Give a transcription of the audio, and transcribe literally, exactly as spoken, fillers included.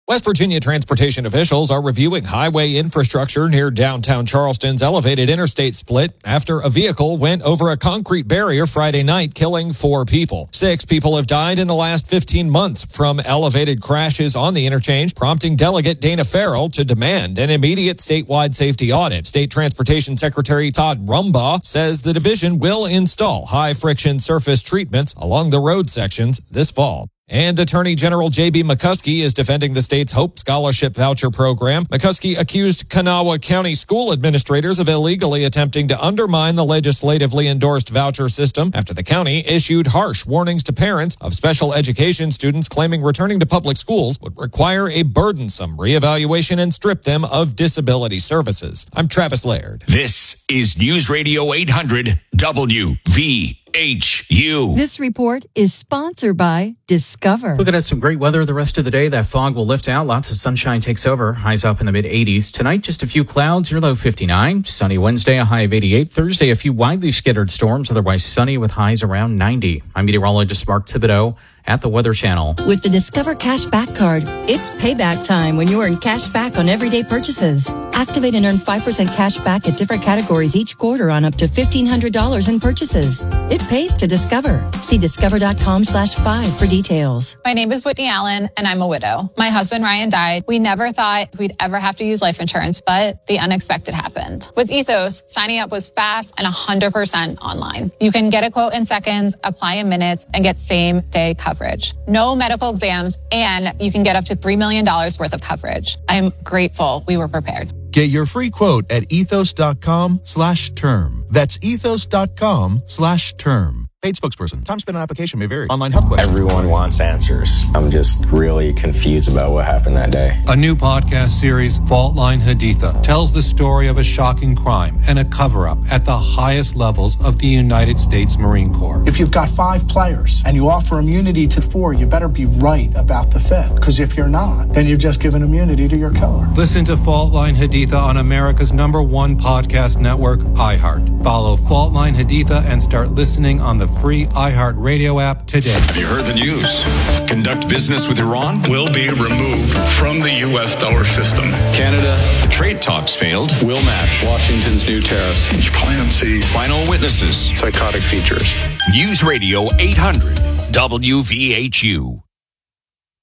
West Virginia transportation officials are reviewing highway infrastructure near downtown Charleston's elevated interstate split after a vehicle went over a concrete barrier Friday night, killing four people. Six people have died in the last fifteen months from elevated crashes on the interchange, prompting Delegate Dana Farrell to demand an immediate statewide safety audit. State Transportation Secretary Todd Rumbaugh says the division will install high-friction surface treatments along the road sections this fall. And Attorney General J B McCuskey is defending the state's Hope Scholarship Voucher Program. McCuskey accused Kanawha County school administrators of illegally attempting to undermine the legislatively endorsed voucher system after the county issued harsh warnings to parents of special education students, claiming returning to public schools would require a burdensome reevaluation and strip them of disability services. I'm Travis Laird. This is News Radio eight hundred W V H U. This report is sponsored by Discover. Looking at some great weather the rest of the day. That fog will lift out. Lots of sunshine takes over. Highs up in the mid eighties. Tonight, just a few clouds. Your low fifty-nine. Sunny Wednesday, a high of eighty-eight. Thursday, a few widely scattered storms. Otherwise sunny with highs around ninety. I'm meteorologist Mark Thibodeau at the Weather Channel. With the Discover Cash Back Card, it's payback time when you earn cash back on everyday purchases. Activate and earn five percent cash back at different categories each quarter on up to fifteen hundred dollars in purchases. It pays to Discover. See discover.com slash five for details. My name is Whitney Allen, and I'm a widow. My husband, Ryan, died. We never thought we'd ever have to use life insurance, but the unexpected happened. With Ethos, signing up was fast and one hundred percent online. You can get a quote in seconds, apply in minutes, and get same-day coverage. No medical exams, and you can get up to three million dollars worth of coverage. I'm grateful we were prepared. Get your free quote at ethos.com slash term. That's ethos.com slash term. Paid spokesperson. Time spent on application may vary. Online health questions. Everyone wants answers. I'm just really confused about what happened that day. A new podcast series, Fault Line Haditha, tells the story of a shocking crime and a cover-up at the highest levels of the United States Marine Corps. If you've got five players and you offer immunity to four, you better be right about the fifth. Because if you're not, then you've just given immunity to your killer. Listen to Fault Line Haditha on America's number one podcast network, iHeart. Follow Fault Line Haditha and start listening on the free iHeart Radio app today. Have you heard the news? Conduct business with Iran? Will be removed from the U S dollar system. Canada. The trade talks failed. Will match Washington's new tariffs. Plan C. Final witnesses. Psychotic features. News Radio eight hundred W V H U.